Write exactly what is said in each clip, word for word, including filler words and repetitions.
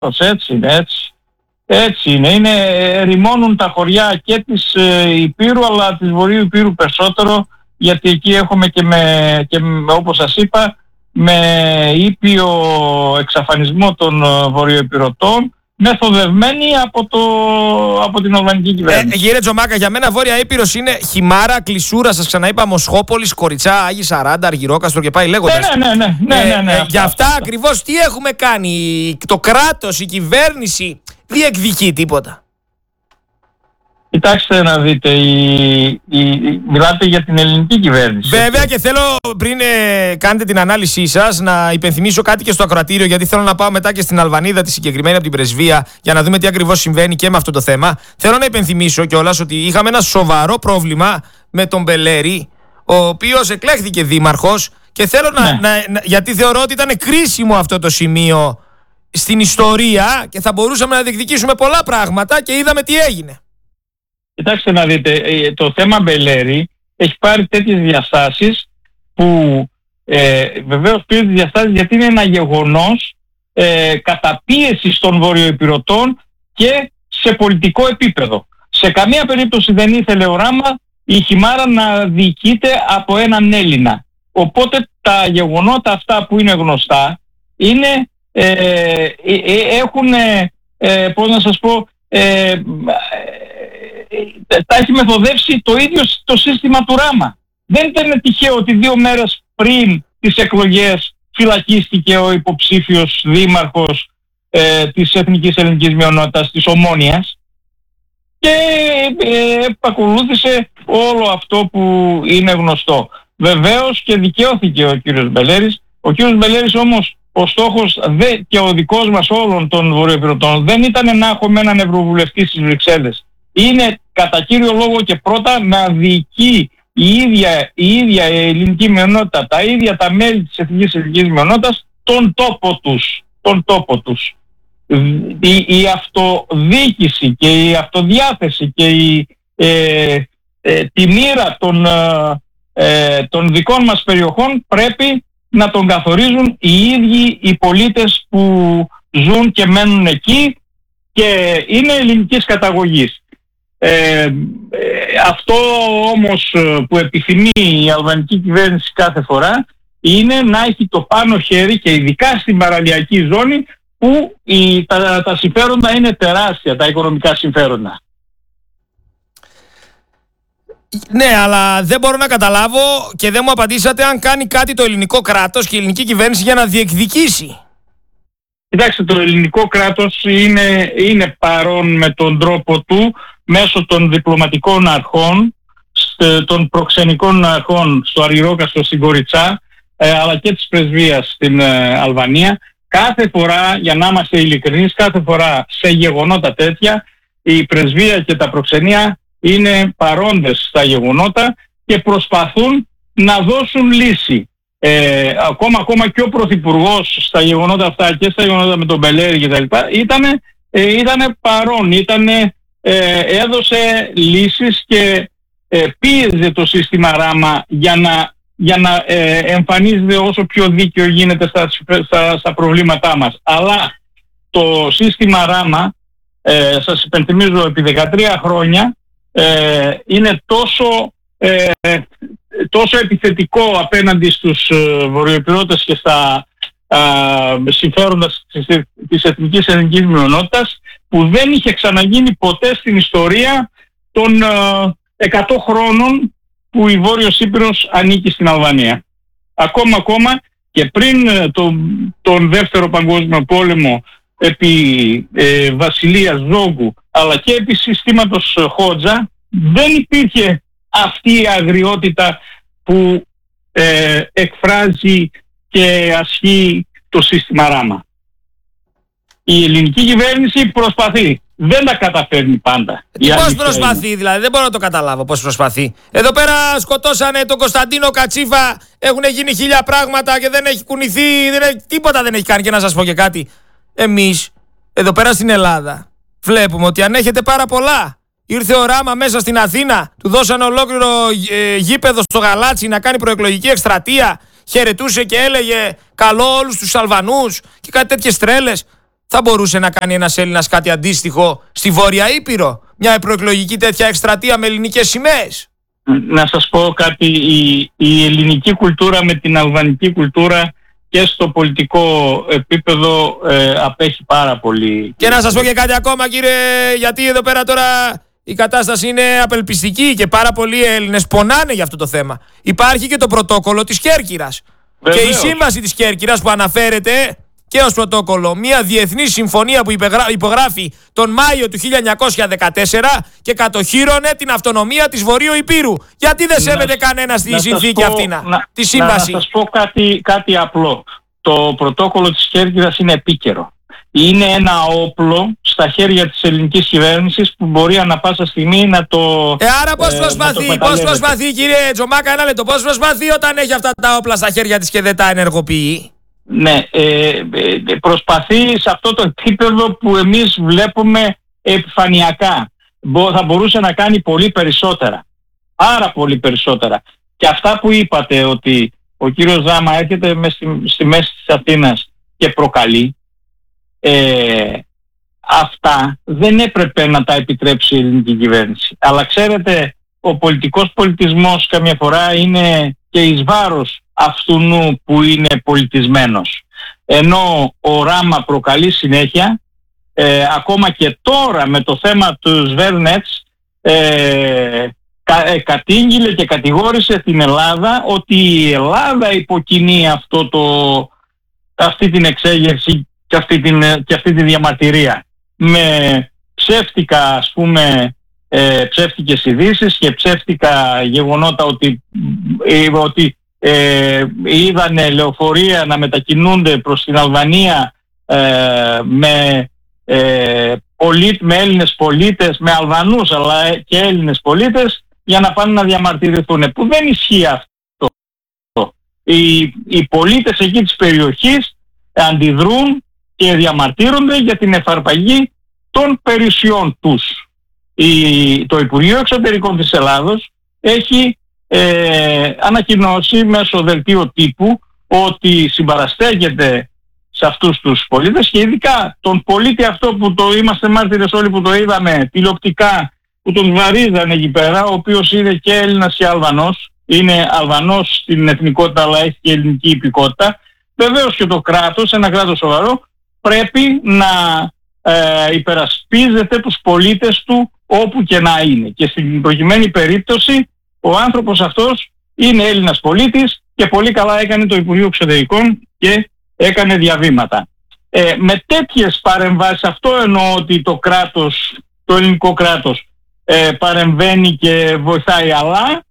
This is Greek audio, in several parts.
έτσι είναι, έτσι. Έτσι είναι, είναι, ρημώνουν τα χωριά και της ε, Υπήρου αλλά της Βορείου Υπήρου περισσότερο, γιατί εκεί έχουμε και, με, και με, όπως σας είπα, με ήπιο εξαφανισμό των βορειοϊπειρωτών, μεθοδευμένοι από, το, από την αλβανική κυβέρνηση. Ε, κύριε Τζομάκα, για μένα Βόρεια Ήπειρος είναι Χιμάρα, Κλεισούρα, σας ξαναείπα, Μοσχόπολης, Κοριτσά, Άγιοι Σαράντα, Αργυρόκαστρο και πάει λέγοντας. Ναι, ναι, ναι, ναι, ναι, ναι, ναι, ε, αυτά, για αυτά, αυτά ακριβώς τι έχουμε κάνει? Το κράτος, η κυβέρνηση διεκδικεί τίποτα? Κοιτάξτε να δείτε, η, η, μιλάτε για την ελληνική κυβέρνηση. Βέβαια, και θέλω πριν ε, κάνετε την ανάλυση σας να υπενθυμίσω κάτι και στο ακροατήριο, γιατί θέλω να πάω μετά και στην Αλβανίδα, τη συγκεκριμένη από την πρεσβεία, για να δούμε τι ακριβώς συμβαίνει και με αυτό το θέμα. Θέλω να υπενθυμίσω κιόλας ότι είχαμε ένα σοβαρό πρόβλημα με τον Μπελέρη, ο οποίος εκλέχθηκε δήμαρχος, και θέλω ναι. να, να, να. Γιατί θεωρώ ότι ήταν κρίσιμο αυτό το σημείο στην ιστορία και θα μπορούσαμε να διεκδικήσουμε πολλά πράγματα, και είδαμε τι έγινε. Κοιτάξτε να δείτε, το θέμα Μπελέρη έχει πάρει τέτοιες διαστάσεις που ε, βεβαίως πήρε τις διαστάσεις γιατί είναι ένα γεγονός ε, καταπίεσης των βορειοϊπειρωτών και σε πολιτικό επίπεδο. Σε καμία περίπτωση δεν ήθελε ο Ράμα η Χιμάρα να διοικείται από έναν Έλληνα. Οπότε τα γεγονότα αυτά που είναι γνωστά είναι, ε, ε, ε, έχουν, ε, πώς να σας πω, ε, τα έχει μεθοδεύσει το ίδιο το σύστημα του Ράμα. Δεν ήταν τυχαίο ότι δύο μέρες πριν τις εκλογές φυλακίστηκε ο υποψήφιος δήμαρχος ε, της εθνικής ελληνικής μειονότητας της Ομόνοιας και ε, ακολούθησε όλο αυτό που είναι γνωστό. Βεβαίως και δικαιώθηκε ο κύριος Μπελέρης. Ο κύριος Μπελέρης όμως, ο στόχος δε, και ο δικός μας όλων των βορειοϊπειρωτών δεν ήταν να έχουμε έναν ευρωβουλευτή στις Βρυξέλλες. Είναι κατά κύριο λόγο και πρώτα να διοικεί η ίδια, η ίδια η ελληνική μειονότητα, τα ίδια τα μέλη της εθνικής ελληνικής μειονότητας, τον τόπο τους. Τον τόπο τους. Η, η αυτοδιοίκηση και η αυτοδιάθεση και η, ε, ε, τη μοίρα των, ε, των δικών μας περιοχών πρέπει να τον καθορίζουν οι ίδιοι οι πολίτες που ζουν και μένουν εκεί και είναι ελληνικής καταγωγής. Ε, ε, αυτό όμως που επιθυμεί η αλβανική κυβέρνηση κάθε φορά είναι να έχει το πάνω χέρι, και ειδικά στην παραλιακή ζώνη που η, τα, τα συμφέροντα είναι τεράστια, τα οικονομικά συμφέροντα. Ναι, αλλά δεν μπορώ να καταλάβω και δεν μου απαντήσατε αν κάνει κάτι το ελληνικό κράτος και η ελληνική κυβέρνηση για να διεκδικήσει. Κοιτάξτε, το ελληνικό κράτος είναι, είναι παρόν με τον τρόπο του μέσω των διπλωματικών αρχών, των προξενικών αρχών στο Αργυρόκαστρο, στην Κοριτσά, ε, αλλά και της πρεσβείας στην ε, Αλβανία. Κάθε φορά, για να είμαστε ειλικρινείς, κάθε φορά σε γεγονότα τέτοια, η πρεσβεία και τα προξενία είναι παρόντες στα γεγονότα και προσπαθούν να δώσουν λύση. Ε, ακόμα, ακόμα και ο Πρωθυπουργός στα γεγονότα αυτά και στα γεγονότα με τον Μπελέρη και τα λοιπά ήταν, ε, ήταν παρόν, ήτανε, ε, έδωσε λύσεις και ε, πίεζε το σύστημα Ράμα για να, για να ε, εμφανίζεται όσο πιο δίκαιο γίνεται στα, στα, στα προβλήματά μας. Αλλά το σύστημα Ράμα, ε, σας υπενθυμίζω, επί δεκατρία χρόνια ε, είναι τόσο, ε, τόσο επιθετικό απέναντι στους ε, βορειοϊπειρωτές και στα ε, συμφέροντα της, της εθνικής ελληνικής μειονότητας, που δεν είχε ξαναγίνει ποτέ στην ιστορία των ε, εκατό χρόνων που η Βόρειος Ήπειρος ανήκει στην Αλβανία. Ακόμα ακόμα και πριν ε, το, τον Δεύτερο Παγκόσμιο Πόλεμο, επί ε, Βασιλείας Ζόγκου αλλά και επί συστήματος Χότζα, δεν υπήρχε αυτή η αγριότητα που ε, εκφράζει και ασχεί το σύστημα Ράμα. Η ελληνική κυβέρνηση προσπαθεί. Δεν τα καταφέρνει πάντα. Πώς προσπαθεί είναι. Δηλαδή, δεν μπορώ να το καταλάβω πώς προσπαθεί. Εδώ πέρα σκοτώσανε τον Κωνσταντίνο Κατσίφα, έχουν γίνει χίλια πράγματα και δεν έχει κουνηθεί, δεν έχει, τίποτα δεν έχει κάνει. Και να σας πω και κάτι. Εμείς, εδώ πέρα στην Ελλάδα, βλέπουμε ότι ανέχεται πάρα πολλά. Ήρθε ο Ράμα μέσα στην Αθήνα, του δώσαν ολόκληρο ε, γήπεδο στο Γαλάτσι να κάνει προεκλογική εκστρατεία. Χαιρετούσε και έλεγε καλό όλους τους Αλβανούς και κάτι τέτοιες τρέλες. Θα μπορούσε να κάνει ένας Έλληνας κάτι αντίστοιχο στη Βόρεια Ήπειρο? Μια προεκλογική τέτοια εκστρατεία με ελληνικές σημαίες? Να σας πω κάτι, η, η ελληνική κουλτούρα με την αλβανική κουλτούρα και στο πολιτικό επίπεδο ε, απέχει πάρα πολύ. Και να σας πω και κάτι ακόμα, κύριε, γιατί εδώ πέρα τώρα η κατάσταση είναι απελπιστική και πάρα πολλοί Έλληνες πονάνε για αυτό το θέμα. Υπάρχει και το πρωτόκολλο της Κέρκυρας. Βεβαίως. Και η σύμβαση της Κέρκυρας που αναφέρεται και ως πρωτόκολλο, μια διεθνή συμφωνία που υπογράφει τον Μάιο του χίλια εννιακόσια δεκατέσσερα και κατοχύρωνε την αυτονομία της Βορείου Υπήρου. Γιατί δεν σέβεται κανένα στη συνθήκη αυτή, να, τη σύμβαση? Να σας πω κάτι, κάτι απλό. Το πρωτόκολλο της Κέρκυρας είναι επίκαιρο. Είναι ένα όπλο στα χέρια της ελληνικής κυβέρνησης που μπορεί ανά πάσα στιγμή να το... Ε, άρα πώς προσπαθεί, πώς προσπαθεί, κύριε Τζομάκα, ένα λεπτό, πώς προσπαθεί όταν έχει αυτά τα όπλα στα χέρια της και δεν τα ενεργοποιεί? Ναι, ε, ε, προσπαθεί σε αυτό το επίπεδο που εμείς βλέπουμε επιφανειακά. Θα μπορούσε να κάνει πολύ περισσότερα. Άρα πολύ περισσότερα. Και αυτά που είπατε, ότι ο κύριος Ζάμα έρχεται μες στη, στη μέση της Αθήνας και προκαλεί, ε, αυτά δεν έπρεπε να τα επιτρέψει η ελληνική κυβέρνηση. Αλλά ξέρετε, ο πολιτικός πολιτισμός καμιά φορά είναι και εις βάρος αυτού που είναι πολιτισμένος. Ενώ ο Ράμα προκαλεί συνέχεια, ε, ακόμα και τώρα με το θέμα του Σβέρνετς, ε, κα, ε, κατήγγειλε και κατηγόρησε την Ελλάδα ότι η Ελλάδα υποκινεί αυτό το, αυτή την εξέγερση και αυτή, την, και αυτή τη διαμαρτυρία με ψεύτικα, ας πούμε, ε, ψεύτικες ειδήσεις και ψεύτικα γεγονότα ότι, ε, ότι ε, είδανε λεωφορεία να μετακινούνται προς την Αλβανία ε, με, ε, πολί, με Έλληνες πολίτες, με Αλβανούς αλλά και Έλληνες πολίτες για να πάνε να διαμαρτυρηθούν, που δεν ισχύει αυτό. Οι, οι πολίτες εκεί της περιοχής αντιδρούν και διαμαρτύρονται για την εφαρπαγή των περιουσιών τους. Η, το Υπουργείο Εξωτερικών της Ελλάδος έχει ε, ανακοινώσει μέσω δελτίου τύπου ότι συμπαραστέκεται σε αυτούς τους πολίτες και ειδικά τον πολίτη αυτό που το είμαστε μάρτυρες όλοι που το είδαμε τηλεοπτικά, που τον βαρίζανε εκεί πέρα, ο οποίος είναι και Έλληνας και Αλβανός, είναι Αλβανός στην εθνικότητα αλλά έχει και ελληνική υπηκότητα. Βεβαίως και το κράτος, ένα κράτος σοβαρό, πρέπει να ε, υπερασπίζεται τους πολίτες του όπου και να είναι. Και στην προκειμένη περίπτωση ο άνθρωπος αυτός είναι Έλληνας πολίτης και πολύ καλά έκανε το Υπουργείο Εξωτερικών και έκανε διαβήματα. Ε, με τέτοιες παρεμβάσεις, αυτό εννοώ ότι το κράτος, το ελληνικό κράτος ε, παρεμβαίνει και βοηθάει, αλλά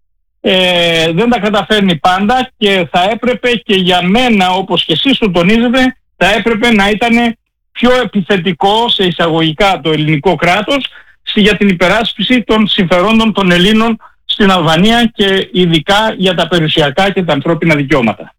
ε, δεν τα καταφέρνει πάντα και θα έπρεπε και για μένα, όπως και εσείς το τονίζετε, θα έπρεπε να ήταν πιο επιθετικό σε εισαγωγικά το ελληνικό κράτος για την υπεράσπιση των συμφερόντων των Ελλήνων στην Αλβανία και ειδικά για τα περιουσιακά και τα ανθρώπινα δικαιώματα.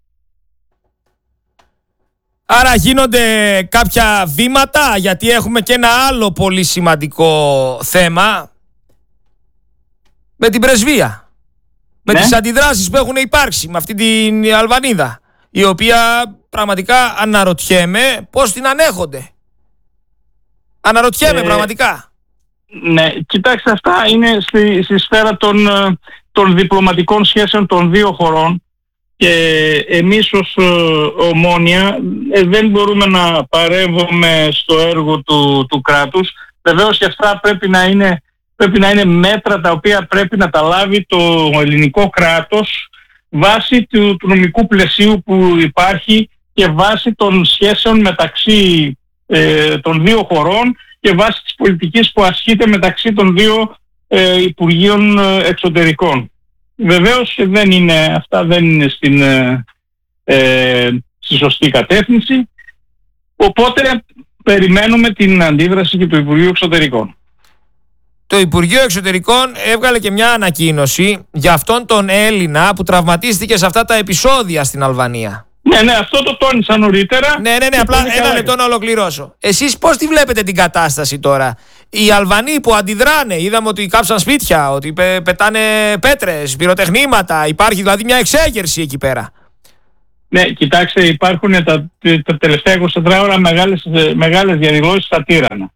Άρα γίνονται κάποια βήματα, γιατί έχουμε και ένα άλλο πολύ σημαντικό θέμα με την πρεσβεία. Με ναι. τις αντιδράσεις που έχουν υπάρξει με αυτή την Αλβανίδα, η οποία πραγματικά αναρωτιέμαι πώς την ανέχονται. Αναρωτιέμαι ε, πραγματικά. Ναι, κοιτάξτε, αυτά είναι στη, στη σφαίρα των, των διπλωματικών σχέσεων των δύο χωρών και εμείς ως ε, Ομόνοια ε, δεν μπορούμε να παρέμβουμε στο έργο του, του κράτους. Βεβαίως και αυτά πρέπει να είναι πρέπει να είναι μέτρα τα οποία πρέπει να τα λάβει το ελληνικό κράτος βάσει του, του νομικού πλαισίου που υπάρχει και βάσει των σχέσεων μεταξύ ε, των δύο χωρών και βάσει της πολιτικής που ασκείται μεταξύ των δύο ε, Υπουργείων Εξωτερικών. Βεβαίως δεν είναι, αυτά δεν είναι στην, ε, ε, στη σωστή κατεύθυνση, οπότε περιμένουμε την αντίδραση και του Υπουργείου Εξωτερικών. Το Υπουργείο Εξωτερικών έβγαλε και μια ανακοίνωση για αυτόν τον Έλληνα που τραυματίστηκε σε αυτά τα επεισόδια στην Αλβανία. Ναι, ναι, αυτό το τόνισα νωρίτερα. Ναι, ναι, ναι, απλά ένα λεπτό να ολοκληρώσω. Εσείς πώς τη βλέπετε την κατάσταση τώρα? Οι Αλβανοί που αντιδράνε, είδαμε ότι κάψαν σπίτια, ότι πε, πετάνε πέτρες, πυροτεχνήματα, υπάρχει δηλαδή μια εξέγερση εκεί πέρα. Ναι, κοιτάξτε, υπάρχουν τα, τα τελευταία είκοσι τέσσερις ώρα μεγάλες, μεγάλες διαδηλώσεις στα Τύρανα,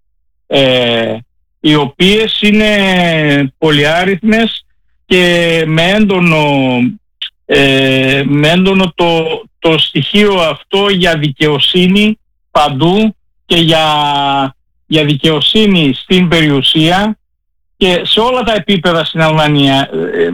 ε, οι οποίες είναι πολυάριθμες και με έντονο, ε, με έντονο το, το στοιχείο αυτό για δικαιοσύνη παντού και για, για δικαιοσύνη στην περιουσία και σε όλα τα επίπεδα στην Αλβανία.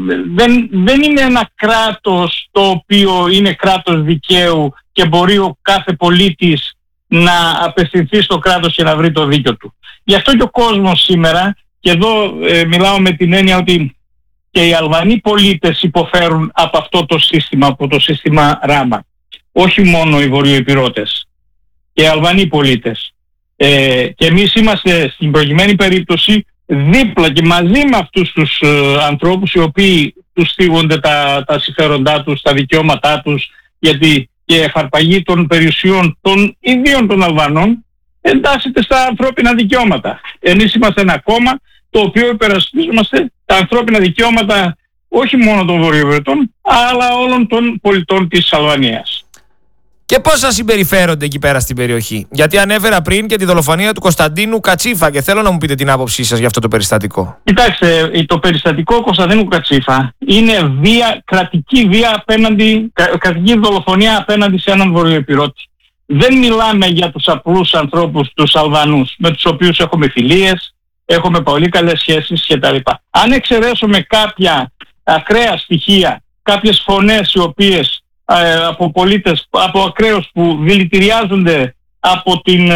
Δεν, δεν είναι ένα κράτος το οποίο είναι κράτος δικαίου και μπορεί ο κάθε πολίτης να απευθυνθεί στο κράτος και να βρει το δίκιο του. Γι' αυτό και ο κόσμος σήμερα, και εδώ ε, μιλάω με την έννοια ότι και οι Αλβανοί πολίτες υποφέρουν από αυτό το σύστημα, από το σύστημα Ράμα. Όχι μόνο οι βορειοϊπηρώτες, και οι Αλβανοί πολίτες. Ε, και εμείς είμαστε στην προκειμένη περίπτωση δίπλα και μαζί με αυτούς τους ε, ανθρώπους οι οποίοι τους θίγονται τα, τα συμφέροντά τους, τα δικαιώματά τους, γιατί και η εφαρπαγή των περιουσιών των ιδίων των Αλβανών εντάσσεται στα ανθρώπινα δικαιώματα. Εμείς είμαστε ένα κόμμα το οποίο υπερασπίζομαστε τα ανθρώπινα δικαιώματα όχι μόνο των Βορειοϊπηρετών, αλλά όλων των πολιτών της Αλβανίας. Και πώς θα συμπεριφέρονται εκεί πέρα στην περιοχή? Γιατί ανέφερα πριν και τη δολοφονία του Κωνσταντίνου Κατσίφα και θέλω να μου πείτε την άποψή σας για αυτό το περιστατικό. Κοιτάξτε, το περιστατικό Κωνσταντίνου Κατσίφα είναι βία, κρατική βία απέναντι, κρατική δολοφονία απέναντι σε έναν Βορειοϊπηρώτη. Δεν μιλάμε για τους απλούς ανθρώπους, τους Αλβανούς, με τους οποίους έχουμε φιλίες, έχουμε πολύ καλές σχέσεις κτλ. Αν εξαιρέσουμε κάποια ακραία στοιχεία, κάποιες φωνές οι οποίες από πολίτες, από ακραίους που δηλητηριάζονται από την,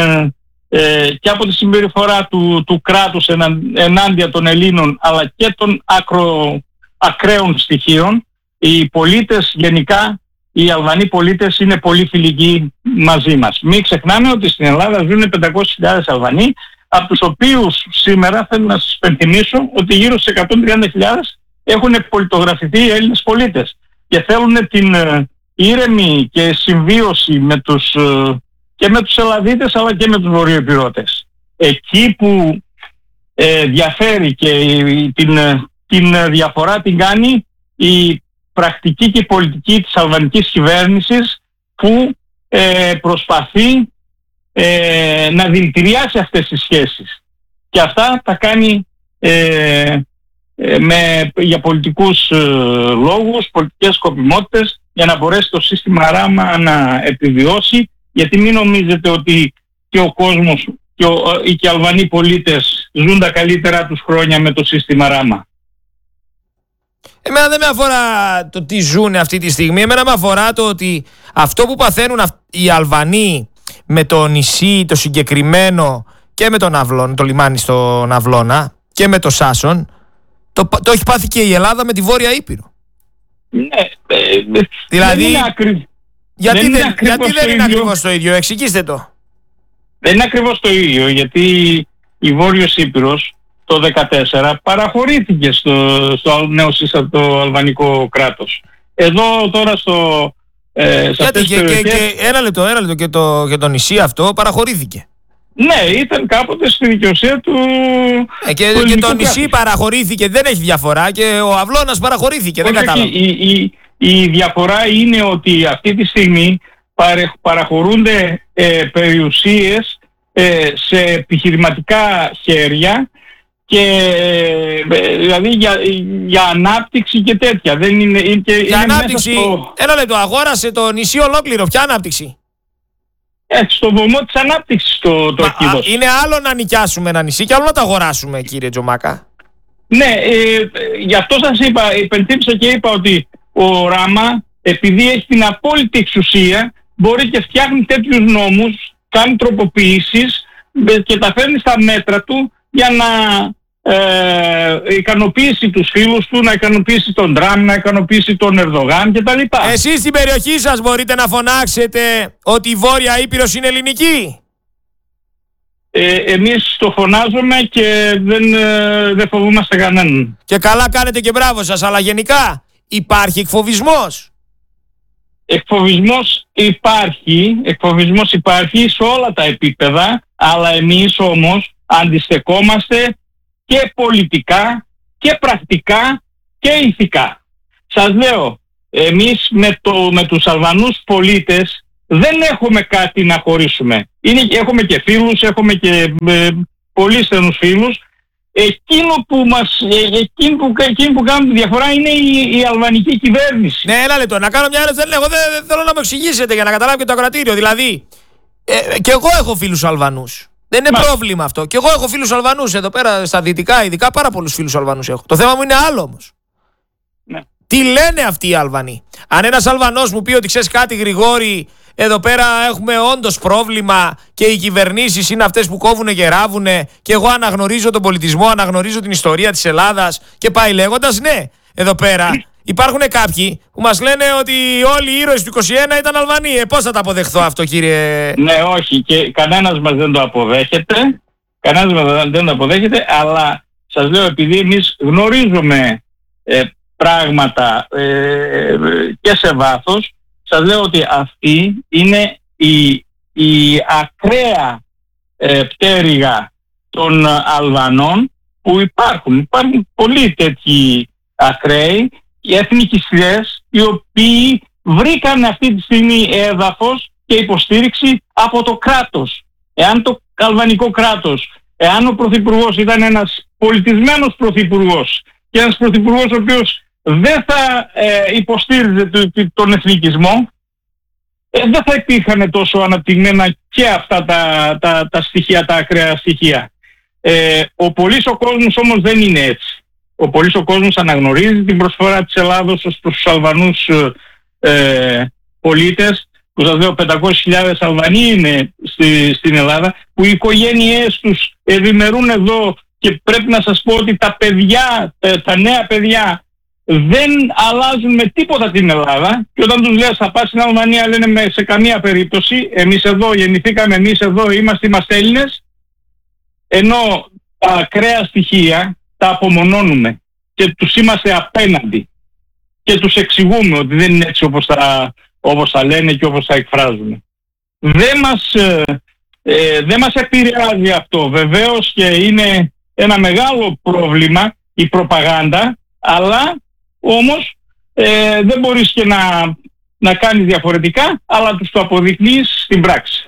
ε, και από τη συμπεριφορά του, του κράτους ενάντια των Ελλήνων αλλά και των ακρο, ακραίων στοιχείων, οι πολίτες γενικά, οι Αλβανοί πολίτες είναι πολύ φιλικοί μαζί μας. Μην ξεχνάμε ότι στην Ελλάδα ζουν πεντακόσιες χιλιάδες Αλβανοί, από τους οποίους σήμερα θέλω να σας υπενθυμίσω ότι γύρω στις εκατόν τριάντα χιλιάδες έχουν πολιτογραφηθεί οι Έλληνες πολίτες και θέλουν την ήρεμη και συμβίωση με τους, και με τους Ελλαδίτες αλλά και με τους Βορειοϊπηρώτες. Εκεί που ε, διαφέρει και την, την διαφορά την κάνει η πρακτική και η πολιτική της αλβανικής κυβέρνησης που ε, προσπαθεί ε, να δηλητηριάσει αυτές τις σχέσεις. Και αυτά τα κάνει ε, ε, με, για πολιτικούς ε, λόγους, πολιτικές σκοπιμότητες, για να μπορέσει το σύστημα Ράμα να επιβιώσει, γιατί μην νομίζετε ότι και ο κόσμος και ο, οι και οι Αλβανοί πολίτες ζουν τα καλύτερα τους χρόνια με το σύστημα Ράμα. Εμένα δεν με αφορά το τι ζουν αυτή τη στιγμή, εμένα με αφορά το ότι αυτό που παθαίνουν οι Αλβανοί με το νησί το συγκεκριμένο και με τον Αυλώνα, το λιμάνι στον Αυλώνα και με το Σάσον, το, το έχει πάθει και η Ελλάδα με τη Βόρεια Ήπειρο. Ναι, ε, δηλαδή, δεν είναι ακρι... γιατί δεν δεν, είναι γιατί δεν είναι ίδιο. ακριβώς το ίδιο, εξηγήστε το. Δεν είναι ακριβώς το ίδιο, γιατί η Βόρειος Ήπειρος το δύο χιλιάδες δεκατέσσερα παραχωρήθηκε στο, στο νέο σύστατο αλβανικό κράτος. Εδώ τώρα στο... Ε, γιατί και, και, και ένα λεπτό, ένα λεπτό και το, και το νησί αυτό παραχωρήθηκε. Ναι, ήταν κάποτε στη δικαιοσία του... Ε, και, του και το κράτους. νησί παραχωρήθηκε, δεν έχει διαφορά, και ο Αυλώνας παραχωρήθηκε. Όχι, δεν κατάλαβα. Η, η, η διαφορά είναι ότι αυτή τη στιγμή παραχωρούνται ε, περιουσίες ε, σε επιχειρηματικά χέρια και ε, δηλαδή για, για ανάπτυξη και τέτοια. Δεν είναι, είναι, και, Για είναι ανάπτυξη, στο... ένα λεπτό, αγόρασε το νησί ολόκληρο. Ποια ανάπτυξη? Ε, στο βωμό της ανάπτυξης το, το έχει δώσει. Είναι άλλο να νοικιάσουμε ένα νησί και άλλο να το αγοράσουμε, κύριε Τζομάκα. Ναι, ε, γι' αυτό σας είπα, υπενθύμισα και είπα ότι ο Ράμα, επειδή έχει την απόλυτη εξουσία, μπορεί και φτιάχνει τέτοιους νόμους, κάνει τροποποιήσεις και τα φέρνει στα μέτρα του για να ε, ικανοποιήσει τους φίλους του, να ικανοποιήσει τον Τραμπ, να ικανοποιήσει τον Ερδογάν κτλ. Εσείς στην περιοχή σας μπορείτε να φωνάξετε ότι η Βόρεια Ήπειρος είναι ελληνική? Ε, εμείς το φωνάζουμε και δεν, ε, δεν φοβούμαστε κανέναν. Και καλά κάνετε και μπράβο σας, αλλά γενικά υπάρχει εκφοβισμός? Εκφοβισμός υπάρχει, εκφοβισμός υπάρχει σε όλα τα επίπεδα, αλλά εμείς όμως αντιστεκόμαστε και πολιτικά και πρακτικά και ηθικά. Σας λέω, εμείς με, το, με τους Αλβανούς πολίτες δεν έχουμε κάτι να χωρίσουμε. Είναι, έχουμε και φίλους, έχουμε και ε, πολύ στενούς φίλους. Εκείνο που, μας, ε, εκείνο που, εκείνο που κάνουν τη διαφορά είναι η, η αλβανική κυβέρνηση. Ναι, ένα λεπτό. Να κάνω μια ερώτηση. Εγώ δεν, δεν θέλω να μου εξηγήσετε για να καταλάβω και το ακροατήριο. Δηλαδή, ε, και εγώ έχω φίλους Αλβανούς. Δεν είναι Μάλιστα. πρόβλημα αυτό. Και εγώ έχω φίλους Αλβανούς εδώ πέρα στα δυτικά, ειδικά πάρα πολλούς φίλους Αλβανούς έχω. Το θέμα μου είναι άλλο όμως. Ναι. Τι λένε αυτοί οι Αλβανοί? Αν ένας Αλβανός μου πει ότι ξέρεις κάτι, Γρηγόρη, εδώ πέρα έχουμε όντως πρόβλημα και οι κυβερνήσεις είναι αυτές που κόβουνε και ράβουνε και εγώ αναγνωρίζω τον πολιτισμό, αναγνωρίζω την ιστορία της Ελλάδας και πάει λέγοντας, ναι, εδώ πέρα υπάρχουν κάποιοι που μας λένε ότι όλοι οι ήρωες του είκοσι ένα ήταν Αλβανοί. Ε, πώς θα το αποδεχθώ αυτό, κύριε? Ναι, όχι, και κανένας μας δεν το αποδέχεται, κανένας μας δεν το αποδέχεται, αλλά σας λέω, επειδή εμείς γνωρίζουμε ε, πράγματα ε, και σε βάθος, σας λέω ότι αυτή είναι η, η ακραία ε, πτέρυγα των Αλβανών που υπάρχουν. Υπάρχουν πολλοί τέτοιοι ακραίοι, οι εθνικιστές, οι οποίοι βρήκαν αυτή τη στιγμή έδαφος και υποστήριξη από το κράτος. Εάν το αλβανικό κράτος, εάν ο πρωθυπουργός ήταν ένας πολιτισμένος πρωθυπουργός και ένας πρωθυπουργός ο οποίος δεν θα ε, υποστήριζε το, τον εθνικισμό, ε, δεν θα υπήρχαν τόσο αναπτυγμένα και αυτά τα, τα, τα στοιχεία, τα ακραία στοιχεία. Ε, ο πολύς ο κόσμος όμως δεν είναι έτσι. Ο πολύς ο κόσμος αναγνωρίζει την προσφορά της Ελλάδος ως προς τους Αλβανούς ε, πολίτες, που σας λέω πεντακόσιες χιλιάδες Αλβανοί είναι στη, στην Ελλάδα, που οι οικογένειές τους ευημερούν εδώ και πρέπει να σας πω ότι τα παιδιά, τα νέα παιδιά δεν αλλάζουν με τίποτα την Ελλάδα, και όταν τους λες θα πας στην Αλβανία λένε με, σε καμία περίπτωση, εμείς εδώ γεννηθήκαμε, εμείς εδώ είμαστε, είμαστε Έλληνες, ενώ τα ακραία στοιχεία τα απομονώνουμε και τους είμαστε απέναντι και τους εξηγούμε ότι δεν είναι έτσι όπως τα, όπως τα λένε και όπως τα εκφράζουν. Δεν μας, ε, ε, δεν μας επηρεάζει αυτό. Βεβαίως και είναι ένα μεγάλο πρόβλημα η προπαγάνδα, αλλά όμως ε, δεν μπορείς και να, να κάνεις διαφορετικά, αλλά τους το αποδεικνύεις στην πράξη.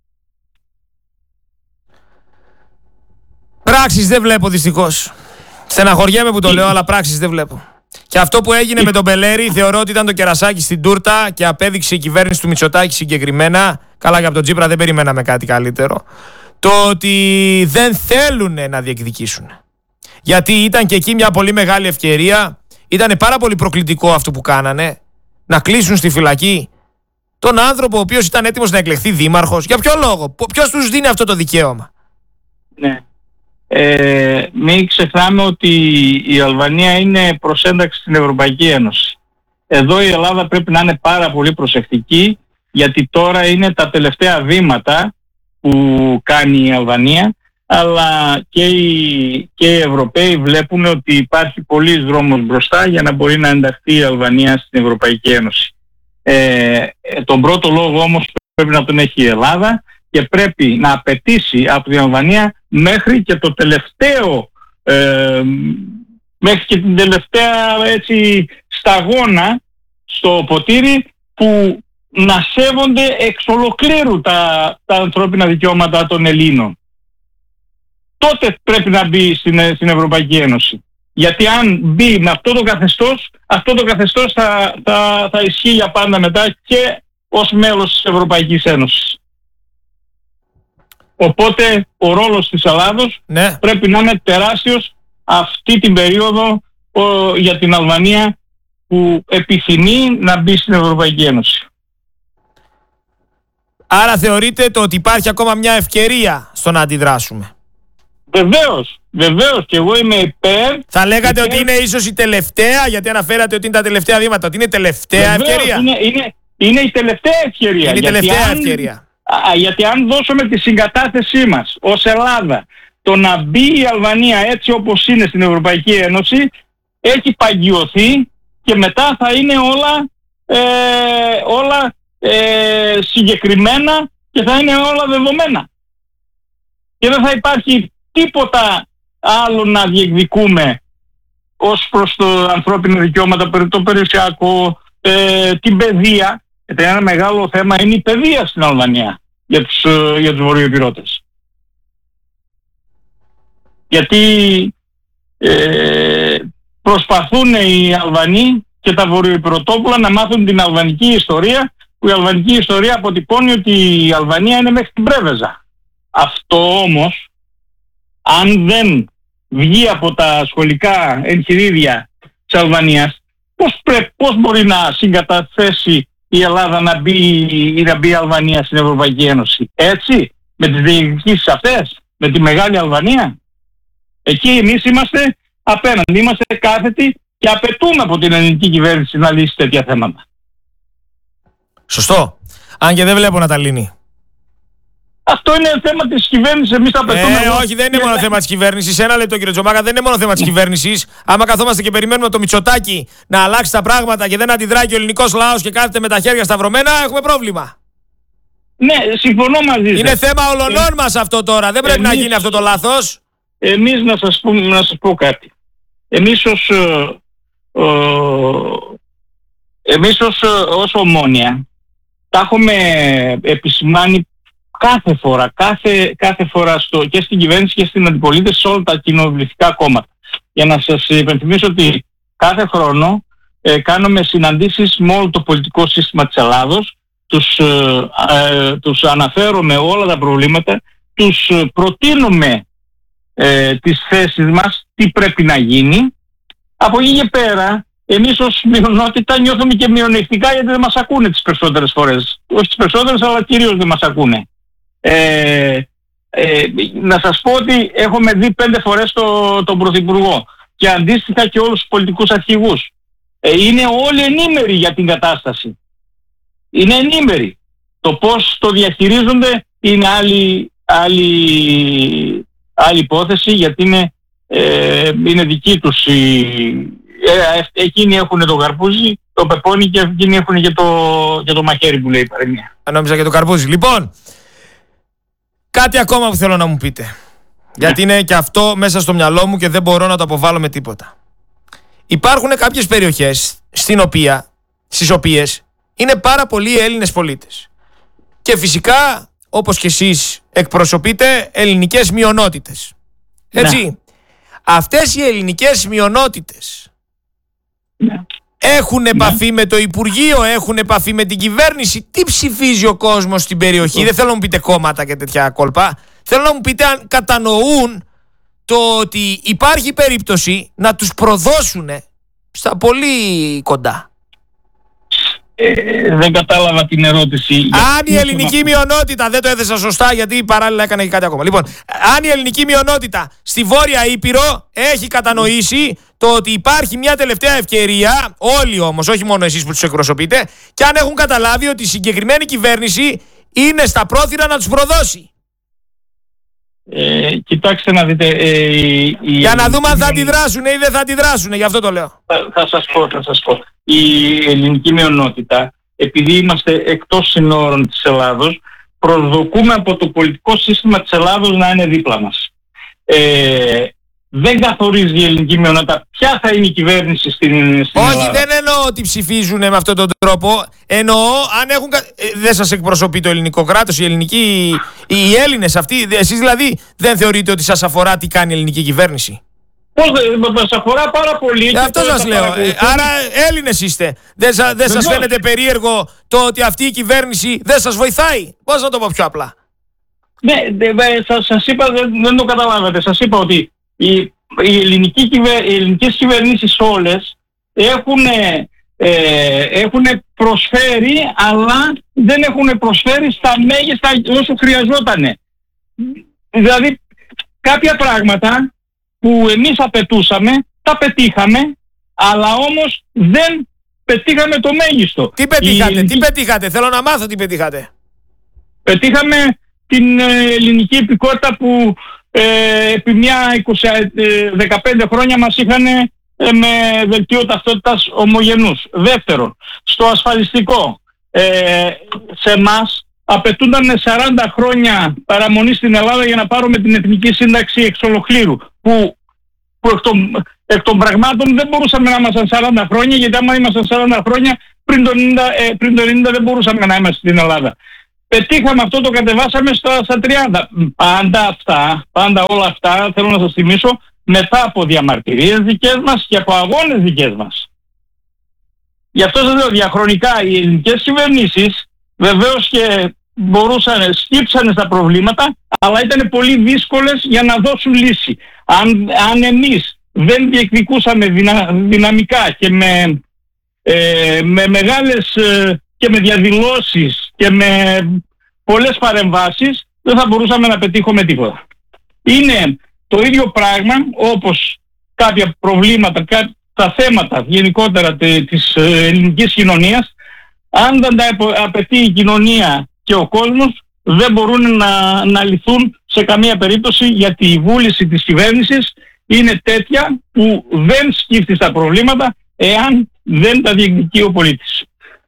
Πράξεις δεν βλέπω δυστυχώς. Στεναχωριέμαι που το λέω, αλλά πράξεις δεν βλέπω. Και αυτό που έγινε με τον Μπελέρη θεωρώ ότι ήταν το κερασάκι στην τούρτα και απέδειξε η κυβέρνηση του Μητσοτάκη συγκεκριμένα. Καλά, και από τον Τσίπρα δεν περιμέναμε κάτι καλύτερο. Το ότι δεν θέλουν να διεκδικήσουν. Γιατί ήταν και εκεί μια πολύ μεγάλη ευκαιρία. Ήταν πάρα πολύ προκλητικό αυτό που κάνανε. Να κλείσουν στη φυλακή τον άνθρωπο ο οποίος ήταν έτοιμος να εκλεχθεί δήμαρχος. Για ποιο λόγο? Ποιος τους δίνει αυτό το δικαίωμα? Ναι. Ε, μην ξεχνάμε ότι η Αλβανία είναι προς ένταξη στην Ευρωπαϊκή Ένωση. Εδώ η Ελλάδα πρέπει να είναι πάρα πολύ προσεκτική, γιατί τώρα είναι τα τελευταία βήματα που κάνει η Αλβανία, αλλά και οι, και οι Ευρωπαίοι βλέπουν ότι υπάρχει πολύς δρόμος μπροστά για να μπορεί να ενταχθεί η Αλβανία στην Ευρωπαϊκή Ένωση. Ε, τον πρώτο λόγο όμως πρέπει να τον έχει η Ελλάδα και πρέπει να απαιτήσει από την Αλβανία μέχρι και το τελευταίο ε, μέχρι και την τελευταία έτσι σταγόνα στο ποτήρι, που να σέβονται εξ ολοκλήρου τα, τα ανθρώπινα δικαιώματα των Ελλήνων. Τότε πρέπει να μπει στην, στην Ευρωπαϊκή Ένωση. Γιατί αν μπει με αυτό το καθεστώς, αυτό το καθεστώς θα, θα, θα ισχύει για πάντα μετά και ως μέλος της Ευρωπαϊκής Ένωσης. Οπότε ο ρόλος της Ελλάδος ναι. πρέπει να είναι τεράστιος αυτή την περίοδο ο, για την Αλβανία που επιθυμεί να μπει στην Ευρωπαϊκή Ένωση. Άρα θεωρείτε το ότι υπάρχει ακόμα μια ευκαιρία στο να αντιδράσουμε? Βεβαίως, βεβαίως, και εγώ είμαι υπέρ. Θα λέγατε υπέρ... ότι είναι ίσως η τελευταία, γιατί αναφέρατε ότι είναι τα τελευταία βήματα, ότι είναι η τελευταία βεβαίως, ευκαιρία. Είναι, είναι, είναι η τελευταία ευκαιρία. Είναι η τελευταία αν, ευκαιρία. Α, γιατί αν δώσουμε τη συγκατάθεσή μας ως Ελλάδα, το να μπει η Αλβανία έτσι όπως είναι στην Ευρωπαϊκή Ένωση, έχει παγιωθεί και μετά θα είναι όλα, ε, όλα ε, συγκεκριμένα και θα είναι όλα δεδομένα. Και δεν θα υπάρχει τίποτα άλλο να διεκδικούμε ως προς το ανθρώπινο δικαιώματα, το περιουσιακό, ε, την παιδεία. Γιατί ένα μεγάλο θέμα είναι η παιδεία στην Αλβανία για τους, ε, για τους βορειοϊπηρώτες. Γιατί ε, προσπαθούν οι Αλβανοί και τα βορειοϊπειρωτόπουλα να μάθουν την αλβανική ιστορία, που η αλβανική ιστορία αποτυπώνει ότι η Αλβανία είναι μέχρι την Πρέβεζα. Αυτό όμως, αν δεν βγει από τα σχολικά εγχειρίδια της Αλβανίας, πώς, πρέ, πώς μπορεί να συγκαταθέσει η Ελλάδα να μπει, ή να μπει η Αλβανία στην Ευρωπαϊκή Ένωση? Έτσι, με τις διεκδικήσεις αυτές, με τη Μεγάλη Αλβανία? Εκεί εμείς είμαστε απέναντι, είμαστε κάθετοι και απαιτούμε από την ελληνική κυβέρνηση να λύσει τέτοια θέματα. Σωστό. Αν και δεν βλέπω να τα λύνει. Αυτό είναι θέμα της κυβέρνησης, εμείς τα απαιτούμε. Ε, όχι, δεν είναι μόνο θέμα της κυβέρνησης. Ένα λεπτό, κύριε Τζομάκα, δεν είναι μόνο θέμα της κυβέρνησης. Άμα καθόμαστε και περιμένουμε το Μητσοτάκη να αλλάξει τα πράγματα και δεν αντιδράει και ο ελληνικός λαός και κάθεται με τα χέρια σταυρωμένα, έχουμε πρόβλημα. Ναι, συμφωνώ μαζί σας. Είναι θέμα ολονών ε, μας αυτό τώρα. Δεν πρέπει εμείς, να γίνει αυτό το λάθος. Εμείς να σας, πω, να σας πω κάτι. Εμείς ως, ε, ε, εμείς ως, ως Ομόνια τα έχουμε επισημάνει κάθε φορά, κάθε, κάθε φορά στο, και στην κυβέρνηση και στην αντιπολίτευση, σε όλα τα κοινοβουλευτικά κόμματα. Για να σας υπενθυμίσω ότι κάθε χρόνο ε, κάνουμε συναντήσεις με όλο το πολιτικό σύστημα της Ελλάδος, τους, ε, ε, τους αναφέρουμε όλα τα προβλήματα, τους προτείνουμε ε, τις θέσεις μας, τι πρέπει να γίνει. Από εκεί και πέρα, εμείς ως μειονότητα νιώθουμε και μειονεκτικά, γιατί δεν μας ακούνε τις περισσότερες φορές. Όχι τις περισσότερες, αλλά κυρίως δεν μας ακούνε. Ε, ε, να σας πω ότι έχουμε δει πέντε φορές το, τον Πρωθυπουργό και αντίστοιχα και όλους τους πολιτικούς αρχηγούς. Ε, είναι όλοι ενήμεροι για την κατάσταση. Είναι ενήμεροι. Το πώς το διαχειρίζονται είναι άλλη, άλλη, άλλη υπόθεση, γιατί είναι, ε, είναι δική τους η, ε, εκείνοι έχουν το καρπούζι, το πεπόνι, και εκείνοι έχουν και το, και το μαχαίρι που λέει η παροιμία. Νόμιζα και το καρπούζι. Λοιπόν, κάτι ακόμα που θέλω να μου πείτε, γιατί είναι και αυτό μέσα στο μυαλό μου και δεν μπορώ να το αποβάλω με τίποτα. Υπάρχουν κάποιες περιοχές στην οποία, στις οποίες είναι πάρα πολλοί Έλληνες πολίτες. Και φυσικά, όπως και εσείς εκπροσωπείτε, ελληνικές μειονότητες. Έτσι. Ναι. Αυτές οι ελληνικές μειονότητες ναι. έχουν επαφή ναι. με το Υπουργείο, έχουν επαφή με την κυβέρνηση? Τι ψηφίζει ο κόσμος στην περιοχή? Δεν θέλω να μου πείτε κόμματα και τέτοια κόλπα. Θέλω να μου πείτε αν κατανοούν το ότι υπάρχει περίπτωση να τους προδώσουν στα πολύ κοντά. Ε, δεν κατάλαβα την ερώτηση. Αν η ελληνική μειονότητα, δεν το έθεσα σωστά γιατί παράλληλα έκανα και κάτι ακόμα. Λοιπόν, αν η ελληνική μειονότητα στη Βόρεια Ήπειρο έχει κατανοήσει το ότι υπάρχει μια τελευταία ευκαιρία, όλοι όμως, όχι μόνο εσείς που τους εκπροσωπείτε, και αν έχουν καταλάβει ότι η συγκεκριμένη κυβέρνηση είναι στα πρόθυρα να τους προδώσει. Ε, κοιτάξτε να δείτε. Ε, η, Για να δούμε αν θα αντιδράσουν ή δεν θα αντιδράσουν, γι' αυτό το λέω. Θα, θα σας πω, θα σας πω. Η ελληνική μειονότητα, επειδή είμαστε εκτός συνόρων της Ελλάδος, προσδοκούμε από το πολιτικό σύστημα της Ελλάδος να είναι δίπλα μας. Ε, δεν καθορίζει η ελληνική μειονότητα ποια θα είναι η κυβέρνηση στην, στην Όχι, Ελλάδα. δεν εννοώ ότι ψηφίζουν με αυτόν τον τρόπο. Εννοώ αν έχουν. Δεν σας εκπροσωπεί το ελληνικό κράτος, οι ελληνικοί, οι Έλληνες αυτοί. Εσείς δηλαδή δεν θεωρείτε ότι σας αφορά τι κάνει η ελληνική κυβέρνηση? Πώς δεν μας αφορά πάρα πολύ. Ε, αυτό σας λέω. Ε, άρα Έλληνες είστε. Δεν, σα, δεν σας φαίνεται περίεργο το ότι αυτή η κυβέρνηση δεν σας βοηθάει? Πώς να το πω πιο απλά? Ναι, δε, σας, σας είπα, δεν, δεν το καταλάβατε. Σας είπα ότι οι, οι, ελληνικοί κυβε, οι ελληνικές κυβερνήσεις όλες έχουν, ε, έχουν προσφέρει, αλλά δεν έχουν προσφέρει στα μέγιστα όσο χρειαζότανε. Δηλαδή κάποια πράγματα που εμείς απαιτούσαμε, τα πετύχαμε, αλλά όμως δεν πετύχαμε το μέγιστο. Τι πετύχατε, ελληνική... τι πετύχατε, θέλω να μάθω τι πετύχατε. Πετύχαμε την ε, ελληνική υπηκότητα που ε, επί μια είκοσι, ε, δεκαπέντε χρόνια μας είχαν ε, με δελτίο ταυτότητας ομογενούς. Δεύτερον, στο ασφαλιστικό, ε, σε εμάς απαιτούνταν σαράντα χρόνια παραμονή στην Ελλάδα για να πάρουμε την εθνική σύνταξη εξ ολοκλήρου, που, που εκ, των, εκ των πραγμάτων δεν μπορούσαμε να ήμασταν σαράντα χρόνια, γιατί άμα ήμασταν σαράντα χρόνια πριν το ενενήντα, ε, πριν το ενενήντα δεν μπορούσαμε να είμαστε στην Ελλάδα. Πετύχαμε αυτό, το κατεβάσαμε στα, στα τριάντα. Πάντα αυτά, πάντα όλα αυτά, θέλω να σας θυμίσω, μετά από διαμαρτυρίες δικές μας και από αγώνες δικές μας. Γι' αυτό σας λέω, διαχρονικά οι ελληνικές κυβερνήσεις βεβαίως και μπορούσαν, σκύψανε στα προβλήματα, αλλά ήταν πολύ δύσκολες για να δώσουν λύση. Αν, αν εμείς δεν διεκδικούσαμε δυνα, δυναμικά και με, ε, με μεγάλες ε, και με διαδηλώσεις και με πολλές παρεμβάσεις, δεν θα μπορούσαμε να πετύχουμε τίποτα. Είναι το ίδιο πράγμα όπως κάποια προβλήματα, κάποια, τα θέματα γενικότερα της ελληνικής κοινωνίας, αν δεν τα απαιτεί η κοινωνία και ο κόσμος, δεν μπορούν να, να λυθούν σε καμία περίπτωση, γιατί η βούληση της κυβέρνησης είναι τέτοια που δεν σκύφτει στα προβλήματα εάν δεν τα διεκδικεί ο πολίτης.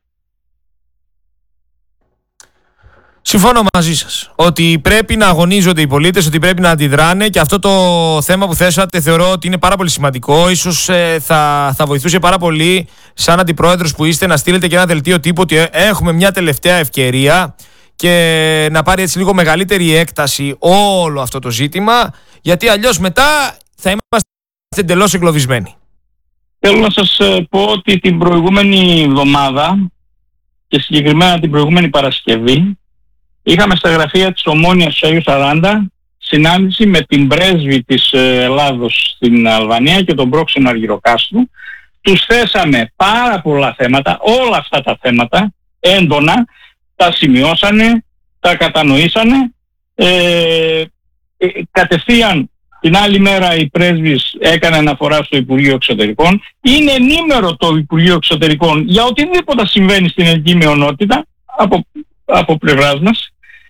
Συμφωνώ μαζί σας ότι πρέπει να αγωνίζονται οι πολίτες, ότι πρέπει να αντιδράνε, και αυτό το θέμα που θέσατε θεωρώ ότι είναι πάρα πολύ σημαντικό. Ίσως ε, θα, θα βοηθούσε πάρα πολύ σαν αντιπρόεδρος που είστε να στείλετε και ένα δελτίο τύπου ότι έχουμε μια τελευταία ευκαιρία και να πάρει έτσι λίγο μεγαλύτερη έκταση όλο αυτό το ζήτημα, γιατί αλλιώς μετά θα είμαστε εντελώς εγκλωβισμένοι. Θέλω να σας πω ότι την προηγούμενη εβδομάδα και συγκεκριμένα την προηγούμενη Παρασκευή είχαμε στα γραφεία της Ομόνοιας του Αγίου Σαράντα συνάντηση με την πρέσβη της Ελλάδος στην Αλβανία και τον πρόξενο Αργυροκάστρου. Τους θέσαμε πάρα πολλά θέματα, όλα αυτά τα θέματα έντονα, τα σημειώσανε, τα κατανοήσανε. Ε, ε, κατευθείαν την άλλη μέρα η πρέσβης έκανε αναφορά στο Υπουργείο Εξωτερικών. Είναι ενήμερο το Υπουργείο Εξωτερικών για οτιδήποτε συμβαίνει στην ελληνική μειονότητα από, από πλευράς μας.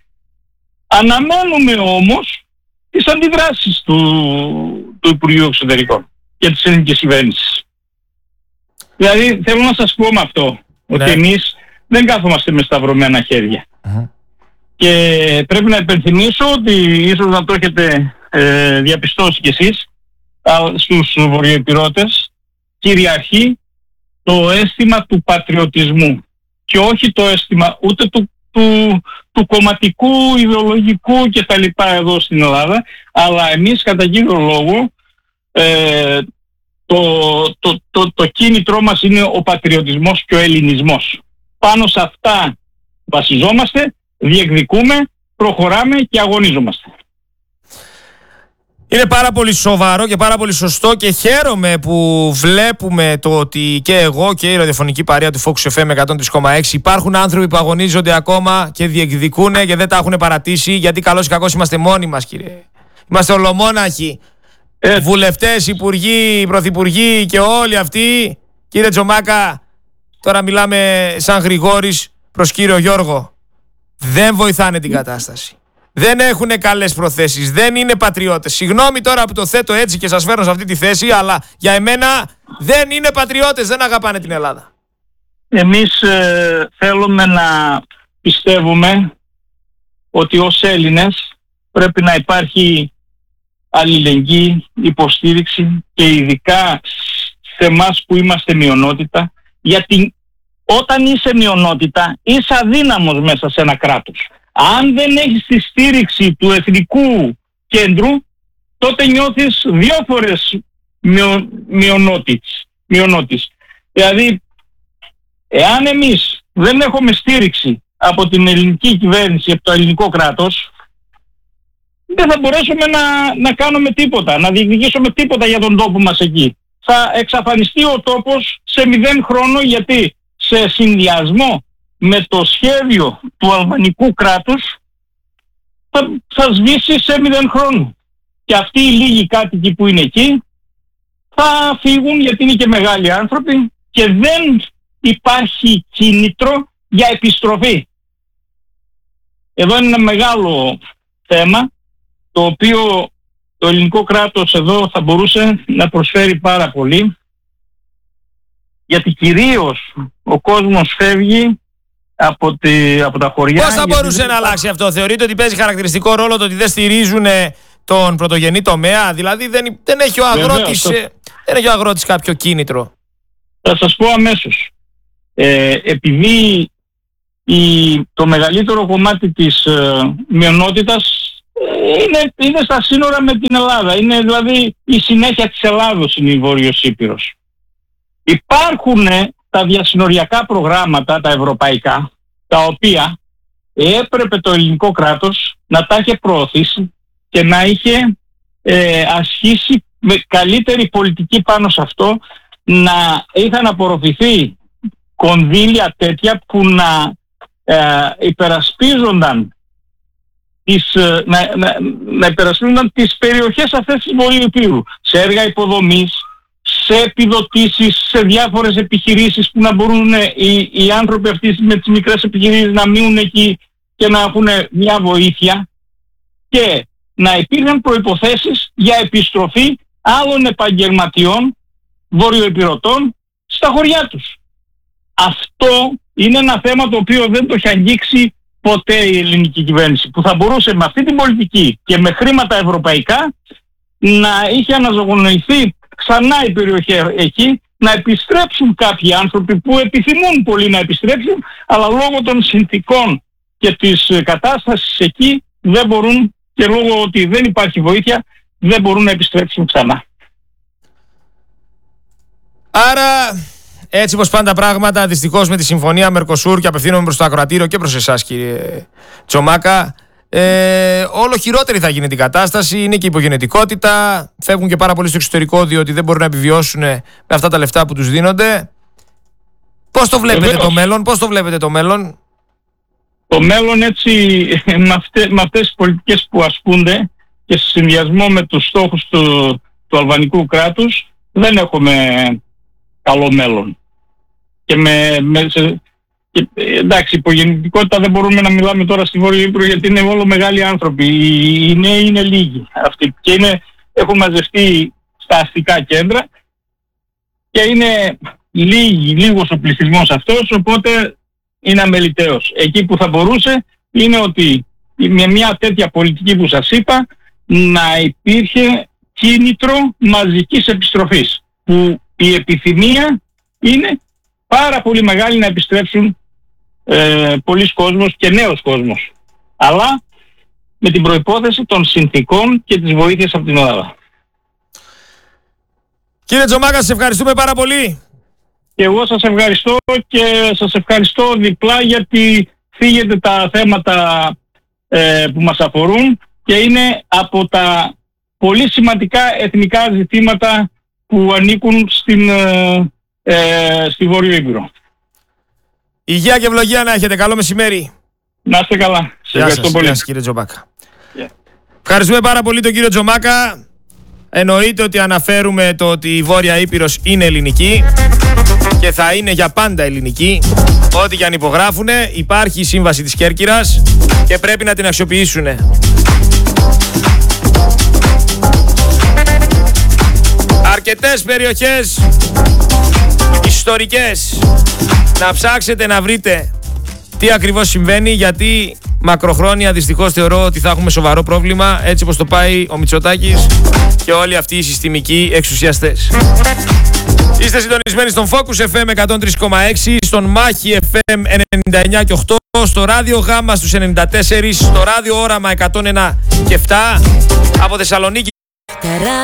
Αναμένουμε όμως τις αντιδράσεις του, του Υπουργείου Εξωτερικών και της ελληνικής κυβέρνησης. Δηλαδή θέλω να σας πω με αυτό, ναι, ότι εμείς δεν κάθομαστε με σταυρωμένα χέρια. Uh-huh. Και πρέπει να υπενθυμίσω ότι ίσως να το έχετε ε, διαπιστώσει κι εσείς, α, στους βορειοϊπηρώτες κυριαρχεί το αίσθημα του πατριωτισμού και όχι το αίσθημα ούτε του, του, του κομματικού, ιδεολογικού κτλ. Εδώ στην Ελλάδα, αλλά εμείς κατά κύριο λόγο ε, το, το, το, το κίνητρό μας είναι ο πατριωτισμός και ο ελληνισμός. Πάνω σε αυτά βασιζόμαστε, διεκδικούμε, προχωράμε και αγωνίζομαστε. Είναι πάρα πολύ σοβαρό και πάρα πολύ σωστό και χαίρομαι που βλέπουμε το ότι και εγώ και η ραδιοφωνική παρέα του Focus εφ εμ εκατόν τρία κόμμα έξι υπάρχουν άνθρωποι που αγωνίζονται ακόμα και διεκδικούν και δεν τα έχουν παρατήσει, γιατί καλώς ή κακώς είμαστε μόνοι μας, κύριε. Είμαστε ολομόναχοι. Ε. Βουλευτές, υπουργοί, πρωθυπουργοί και όλοι αυτοί. Κύριε Τζομάκα, τώρα μιλάμε σαν Γρηγόρης προς κύριο Γιώργο. Δεν βοηθάνε την κατάσταση. Δεν έχουν καλές προθέσεις. Δεν είναι πατριώτες. Συγγνώμη τώρα που το θέτω έτσι και σας φέρνω σε αυτή τη θέση, αλλά για εμένα δεν είναι πατριώτες. Δεν αγαπάνε την Ελλάδα. Εμείς ε, θέλουμε να πιστεύουμε ότι ως Έλληνες πρέπει να υπάρχει αλληλεγγύη, υποστήριξη και ειδικά σε εμάς που είμαστε μειονότητα, γιατί όταν είσαι μειονότητα είσαι αδύναμος μέσα σε ένα κράτος. Αν δεν έχεις τη στήριξη του εθνικού κέντρου, τότε νιώθεις δύο φορές μειο, μειονότης, μειονότης. Δηλαδή, εάν εμείς δεν έχουμε στήριξη από την ελληνική κυβέρνηση, από το ελληνικό κράτος, δεν θα μπορέσουμε να, να κάνουμε τίποτα, να διεκδικήσουμε τίποτα για τον τόπο μας εκεί. Θα εξαφανιστεί ο τόπος σε μηδέν χρόνο, γιατί σε συνδυασμό με το σχέδιο του αλβανικού κράτους θα, θα σβήσει σε μηδέν χρόνο. Και αυτοί οι λίγοι κάτοικοι που είναι εκεί θα φύγουν, γιατί είναι και μεγάλοι άνθρωποι και δεν υπάρχει κίνητρο για επιστροφή. Εδώ είναι ένα μεγάλο θέμα, το οποίο το ελληνικό κράτος εδώ θα μπορούσε να προσφέρει πάρα πολύ, γιατί κυρίως ο κόσμος φεύγει από, τη, από τα χωριά. Πώς θα μπορούσε δεν... να αλλάξει αυτό? Θεωρείτε ότι παίζει χαρακτηριστικό ρόλο το ότι δεν στηρίζουν τον πρωτογενή τομέα? Δηλαδή δεν, δεν, έχει ο αγρότης, Βέβαια, δεν έχει ο αγρότης κάποιο κίνητρο? Θα σας πω αμέσως. ε, επειδή η, το μεγαλύτερο κομμάτι της ε, μειονότητας είναι, είναι στα σύνορα με την Ελλάδα. Είναι δηλαδή η συνέχεια της Ελλάδος είναι η Βόρειος Ήπειρος. Υπάρχουν τα διασυνοριακά προγράμματα, τα ευρωπαϊκά, τα οποία έπρεπε το ελληνικό κράτος να τα είχε προωθήσει και να είχε ε, ασχίσει με καλύτερη πολιτική πάνω σε αυτό, να είχαν απορροφηθεί κονδύλια τέτοια που να ε, υπερασπίζονταν τις, να, να, να υπερασπίζονταν τις περιοχές αυτές της Βορείου Ηπείρου σε έργα υποδομής, σε επιδοτήσεις, σε διάφορες επιχειρήσεις που να μπορούν οι, οι άνθρωποι αυτοί με τις μικρές επιχειρήσεις να μείνουν εκεί και να έχουν μια βοήθεια, και να υπήρχαν προϋποθέσεις για επιστροφή άλλων επαγγελματιών βορειοηπειρωτών στα χωριά τους. Αυτό είναι ένα θέμα το οποίο δεν το έχει αγγίξει ποτέ η ελληνική κυβέρνηση, που θα μπορούσε με αυτή την πολιτική και με χρήματα ευρωπαϊκά να είχε αναζωογονηθεί ξανά η περιοχή εκεί, να επιστρέψουν κάποιοι άνθρωποι που επιθυμούν πολύ να επιστρέψουν, αλλά λόγω των συνθηκών και της κατάστασης εκεί δεν μπορούν, και λόγω ότι δεν υπάρχει βοήθεια δεν μπορούν να επιστρέψουν ξανά. Άρα, έτσι πως πάνε τα πράγματα, δυστυχώς με τη συμφωνία Μερκοσούρ, και απευθύνομαι προς το ακροατήριο και προς εσάς κύριε Τσομάκα, ε, όλο χειρότερη θα γίνει την κατάσταση. Είναι και η υπογενετικότητα, φεύγουν και πάρα πολύ στο εξωτερικό διότι δεν μπορούν να επιβιώσουν με αυτά τα λεφτά που τους δίνονται. Πώς το βλέπετε Βεβαίως. το μέλλον, πώς το βλέπετε το μέλλον? Το μέλλον έτσι με, αυτές, με αυτές τις πολιτικές που ασκούνται και σε συνδυασμό με τους στόχους του, του αλβανικού κράτους δεν έχουμε καλό μέλλον. Και με, με, σε, και, εντάξει, υπογεννητικότητα δεν μπορούμε να μιλάμε τώρα στη Βόρεια Ύπρο γιατί είναι όλο μεγάλοι άνθρωποι. Οι, οι νέοι είναι λίγοι αυτοί και είναι, έχουν μαζευτεί στα αστικά κέντρα και είναι λίγοι, λίγος ο πληθυσμός αυτός, οπότε είναι αμεληταίος. Εκεί που θα μπορούσε είναι ότι με μια τέτοια πολιτική που σας είπα να υπήρχε κίνητρο μαζικής επιστροφής, που η επιθυμία είναι πάρα πολύ μεγάλη να επιστρέψουν ε, πολλοί κόσμος και νέος κόσμος, αλλά με την προϋπόθεση των συνθήκων και της βοήθειας από την Ελλάδα. Κύριε Τσομάκα, σας ευχαριστούμε πάρα πολύ. Και εγώ σας ευχαριστώ και σας ευχαριστώ διπλά γιατί φύγετε τα θέματα ε, που μας αφορούν και είναι από τα πολύ σημαντικά εθνικά ζητήματα που ανήκουν στην, ε, ε, στη Βόρειο Ήπειρο. Υγεία και ευλογία να έχετε. Καλό μεσημέρι. Να είστε καλά. Σε Γεια σας, πολύ. Γεια σας κύριε Τσομάκα. Yeah. Ευχαριστούμε πάρα πολύ τον κύριο Τσομάκα. Εννοείται ότι αναφέρουμε το ότι η Βόρεια Ήπειρος είναι ελληνική και θα είναι για πάντα ελληνική. Ό,τι και αν υπογράφουνε, υπάρχει η σύμβαση της Κέρκυρας και πρέπει να την αξιοποιήσουν. Αρκετές περιοχές ιστορικές. Να ψάξετε να βρείτε τι ακριβώς συμβαίνει, γιατί μακροχρόνια δυστυχώς θεωρώ ότι θα έχουμε σοβαρό πρόβλημα, έτσι όπως το πάει ο Μητσοτάκης και όλοι αυτοί οι συστημικοί εξουσιαστές. Είστε συντονισμένοι στον Focus εφ εμ εκατόν τρία κόμμα έξι, στον Μάχη εφ εμ ενενήντα εννιά και οκτώ, στο Ράδιο Γάμα στους ενενήντα τέσσερα, στο Ράδιο Όραμα εκατόν ένα και επτά από Θεσσαλονίκη.